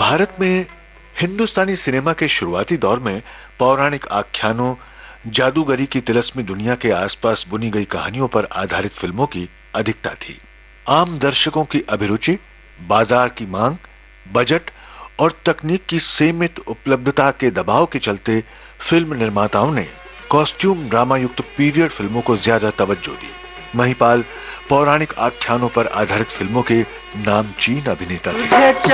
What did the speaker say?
भारत में हिंदुस्तानी सिनेमा के शुरुआती दौर में पौराणिक आख्यानों, जादूगरी की तिलस्मी दुनिया के आसपास बुनी गई कहानियों पर आधारित फिल्मों की अधिकता थी। आम दर्शकों की अभिरुचि, बाजार की मांग, बजट और तकनीक की सीमित उपलब्धता के दबाव के चलते फिल्म निर्माताओं ने कॉस्ट्यूम ड्रामा युक्त पीरियड फिल्मों को ज्यादा तवज्जो दी। महिपाल पौराणिक आख्यानों पर आधारित फिल्मों के नामचीन अभिनेता थे।